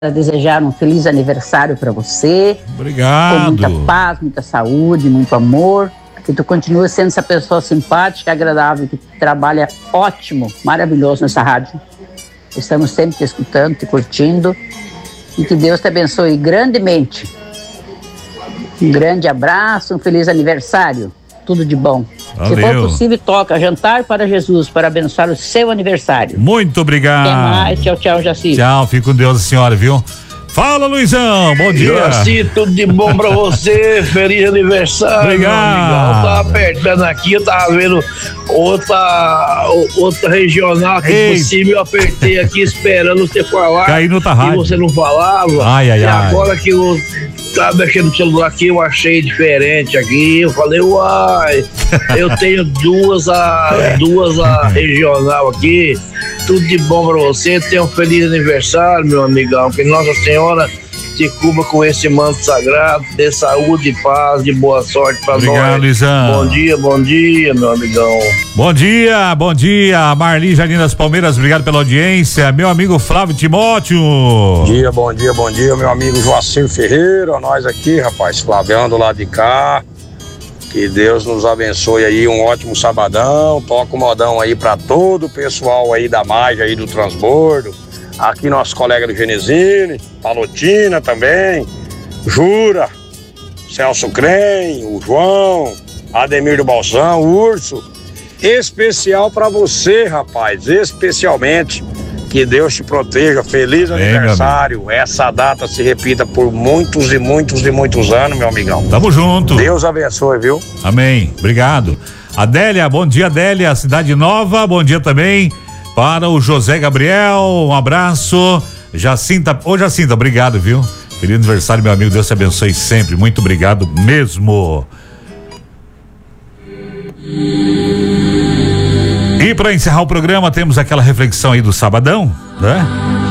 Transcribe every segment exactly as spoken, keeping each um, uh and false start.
desejar um feliz aniversário para você. Obrigado. Com muita paz, muita saúde, muito amor. Que tu continue sendo essa pessoa simpática, agradável, que trabalha ótimo, maravilhoso nessa rádio. Estamos sempre te escutando, te curtindo. E que Deus te abençoe grandemente. Um grande abraço, um feliz aniversário. Tudo de bom. Valeu. Se for possível, toca Jantar para Jesus, para abençoar o seu aniversário. Muito obrigado. Até mais. Tchau, tchau, Jaci. Tchau, fique com Deus, a senhora, viu? Fala, Luizão, bom dia. Jaci, tudo de bom pra você, feliz aniversário. Obrigado. Eu tava apertando aqui, eu tava vendo outra, outra regional aqui Ei. por cima, eu apertei aqui esperando você falar. Caiu no outra rádio. E você não falava. Ai, ai, e ai. agora que eu tava mexendo no celular aqui, eu achei diferente aqui, eu falei, uai, eu tenho duas, a, duas a regional aqui. Tudo de bom pra você, tenha um feliz aniversário, meu amigão, que Nossa Senhora te cubra com esse manto sagrado, dê saúde, paz, de boa sorte pra Obrigado, nós. Luizão. Bom dia, bom dia, meu amigão. Bom dia, bom dia, Marli Jardim das Palmeiras, obrigado pela audiência. Meu amigo Flávio Timóteo. Bom dia, bom dia, bom dia, meu amigo Joacir Ferreira, nós aqui, rapaz, Flavião do lado de cá. Que Deus nos abençoe aí, um ótimo sabadão. Toca o modão aí pra todo o pessoal aí da Maja aí do transbordo. Aqui nosso colega do Genesine, Palotina também, Jura, Celso Crem, o João, Ademir do Balsão, o Urso. Especial pra você, rapaz, especialmente. Que Deus te proteja, feliz Bem, aniversário. Essa data se repita por muitos e muitos e muitos anos, meu amigão. Tamo junto. Deus abençoe, viu? Amém, obrigado. Adélia, bom dia, Adélia, Cidade Nova, bom dia também para o José Gabriel, um abraço. Jacinta, ô Jacinta, obrigado, viu? Feliz aniversário, meu amigo, Deus te abençoe sempre, muito obrigado mesmo. E para encerrar o programa, temos aquela reflexão aí do sabadão, né?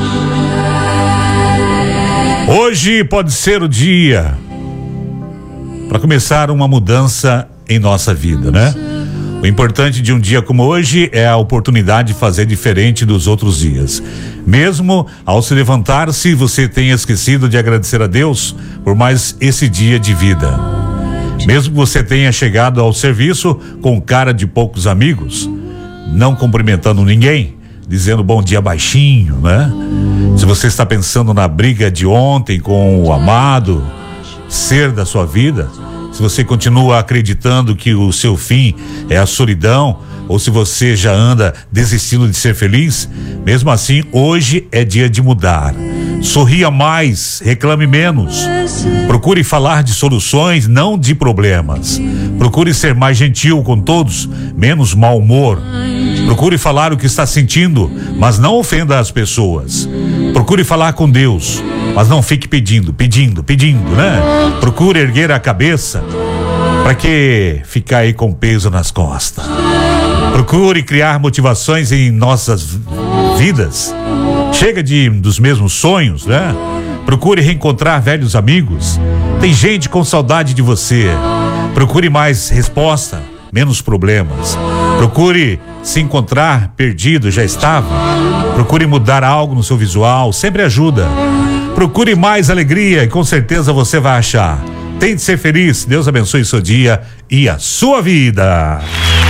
Hoje pode ser o dia para começar uma mudança em nossa vida, né? O importante de um dia como hoje é a oportunidade de fazer diferente dos outros dias. Mesmo ao se levantar-se, você tenha esquecido de agradecer a Deus por mais esse dia de vida. Mesmo que você tenha chegado ao serviço com cara de poucos amigos, não cumprimentando ninguém, dizendo bom dia baixinho, né? Se você está pensando na briga de ontem com o amado ser da sua vida, se você continua acreditando que o seu fim é a solidão, ou se você já anda desistindo de ser feliz, mesmo assim, hoje é dia de mudar. Sorria mais, reclame menos. Procure falar de soluções, não de problemas. Procure ser mais gentil com todos, menos mau humor. Procure falar o que está sentindo, mas não ofenda as pessoas. Procure falar com Deus, mas não fique pedindo, pedindo, pedindo, né? Procure erguer a cabeça, para que ficar aí com peso nas costas. Procure criar motivações em nossas vidas. Chega de dos mesmos sonhos, né? Procure reencontrar velhos amigos. Tem gente com saudade de você. Procure mais resposta, menos problemas. Procure se encontrar perdido, já estava. Procure mudar algo no seu visual, sempre ajuda. Procure mais alegria e com certeza você vai achar. Tente ser feliz, Deus abençoe seu dia e a sua vida.